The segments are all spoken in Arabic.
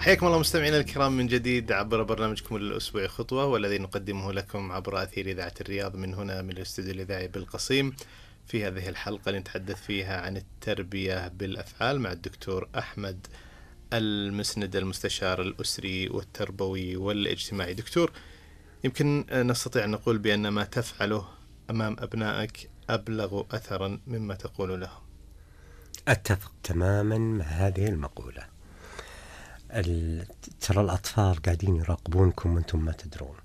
حياكم الله مستمعينا الكرام من جديد عبر برنامجكم الأسبوعي خطوة، والذي نقدمه لكم عبر أثير إذاعة الرياض من هنا من الاستوديو الإذاعي بالقصيم. في هذه الحلقة نتحدث فيها عن التربية بالأفعال مع الدكتور أحمد المسند، المستشار الأسري والتربوي والاجتماعي. دكتور، يمكن نستطيع أن نقول بأن ما تفعله أمام أبنائك أبلغ أثرا مما تقول لهم. أتفق تماما مع هذه المقولة. ترى الأطفال قاعدين يراقبونكم وأنتم ما تدرون.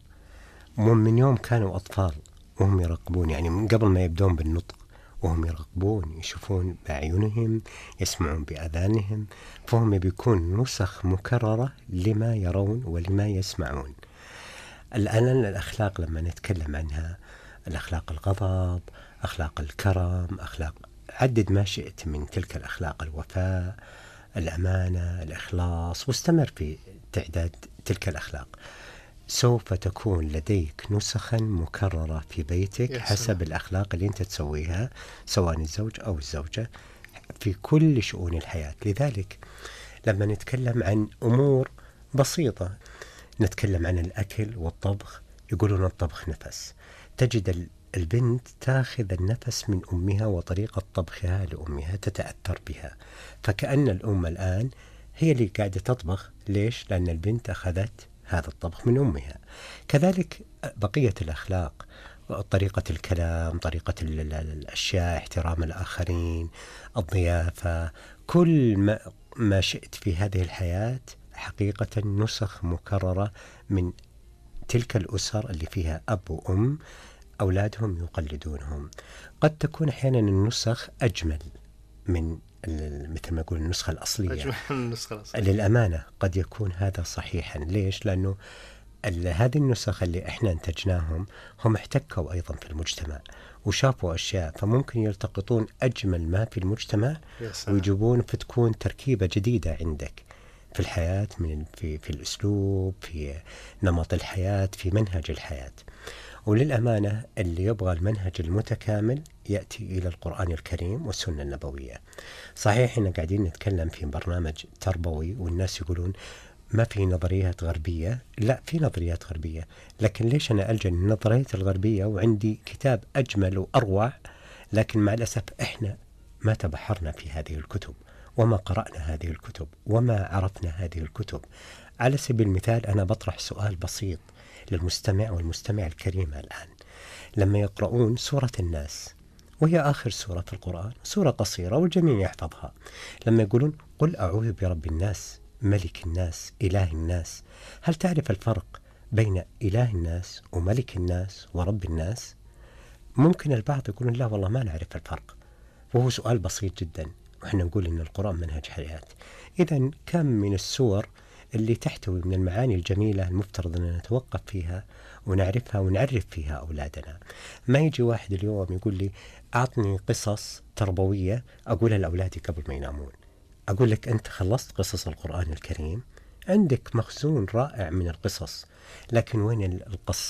من يوم كانوا أطفال وهم يراقبون، يعني من قبل ما يبدون بالنطق وهم يراقبون، يشوفون بأعينهم، يسمعون بأذانهم، فهم بيكون نسخ مكررة لما يرون ولما يسمعون. الآن الأخلاق لما نتكلم عنها، الأخلاق الغضب، أخلاق الكرم، أخلاق عدد ما شئت من تلك الأخلاق، الوفاء، الأمانة، الإخلاص، واستمر في تعداد تلك الأخلاق. سوف تكون لديك نسخا مكررة في بيتك حسب الأخلاق اللي أنت تسويها، سواء الزوج أو الزوجة، في كل شؤون الحياة. لذلك لما نتكلم عن أمور بسيطة، نتكلم عن الأكل والطبخ، يقولون الطبخ نفس. تجد البنت تاخذ النفس من أمها وطريقة طبخها لأمها تتأثر بها، فكأن الأم الآن هي اللي قاعدة تطبخ. ليش؟ لأن البنت أخذت هذا الطبخ من أمها. كذلك بقية الأخلاق، طريقة الكلام، طريقة الأشياء، احترام الآخرين، الضيافة، كل ما شئت في هذه الحياة حقيقة نسخ مكررة من تلك الأسر اللي فيها أب وأم أولادهم يقلدونهم. قد تكون أحيانا النسخ أجمل من مثل ما يقول النسخة الأصلية. للأمانة قد يكون هذا صحيحا. ليش؟ لأنه هذه النسخ اللي إحنا انتجناهم هم احتكوا أيضا في المجتمع وشافوا أشياء، فممكن يلتقطون أجمل ما في المجتمع ويجيبون، فتكون تركيبة جديدة عندك في الحياة، في الأسلوب، في نمط الحياة، في منهج الحياة. وللأمانة اللي يبغى المنهج المتكامل يأتي إلى القرآن الكريم والسنة النبوية. صحيح إحنا قاعدين نتكلم في برنامج تربوي والناس يقولون ما في نظريات غربية. لا، في نظريات غربية، لكن ليش أنا ألجأ للنظريات الغربية وعندي كتاب أجمل وأروع؟ لكن مع الأسف إحنا ما تبحرنا في هذه الكتب، وما قرأنا هذه الكتب، وما عرفنا هذه الكتب. على سبيل المثال أنا بطرح سؤال بسيط للمستمع والمستمع الكريم الآن. لما يقرؤون سورة الناس، وهي آخر سورة في القرآن، سورة قصيرة والجميع يحفظها، لما يقولون قل أعوذ برب الناس ملك الناس إله الناس، هل تعرف الفرق بين إله الناس وملك الناس ورب الناس؟ ممكن البعض يقولون لا والله ما نعرف الفرق، وهو سؤال بسيط جدا، وإحنا نقول إن القرآن منهج حياة. إذن كم من السور اللي تحتوي من المعاني الجميلة المفترض أن نتوقف فيها ونعرفها ونعرف فيها أولادنا. ما يجي واحد اليوم يقول لي أعطني قصص تربوية أقولها لأولادي قبل ما ينامون. أقول لك أنت خلصت قصص القرآن الكريم، عندك مخزون رائع من القصص، لكن وين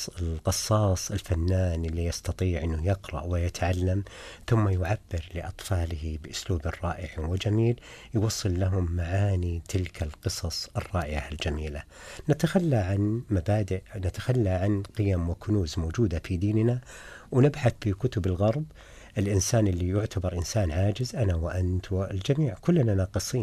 القصاص الفنان اللي يستطيع أنه يقرأ ويتعلم ثم يعبر لأطفاله بأسلوب رائع وجميل يوصل لهم معاني تلك القصص الرائعة الجميلة. نتخلى عن مبادئ، نتخلى عن قيم وكنوز موجودة في ديننا، ونبحث في كتب الغرب. الإنسان اللي يعتبر إنسان عاجز، أنا وأنت والجميع كلنا ناقصين.